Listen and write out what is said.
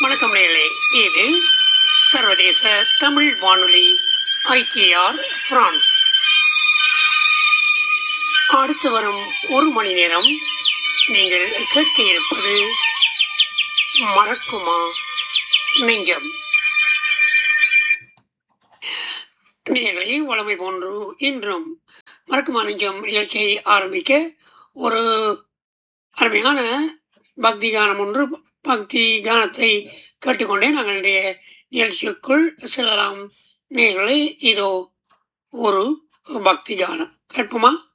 வணக்கம் நேயர்களே, இது சர்வதேச தமிழ் வானொலி ITR பிரான்ஸ். அடுத்து வரும் ஒரு மணி நேரம் நீங்கள் கேட்க இருப்பது மறக்குமா நெஞ்சம். நேயர்களே, வழமை போன்று இன்றும் மறக்குமா நெஞ்சம் நிகழ்ச்சியை ஆரம்பிக்க ஒரு அருமையான பக்தி கானம் ஒன்று, பக்தி கானத்தை கேட்டுக்கொண்டே நாங்களுடைய நிகழ்ச்சிக்குள் செல்லலாம். நேயர்களே, இதோ ஒரு பக்தி கானம் கேட்போமா?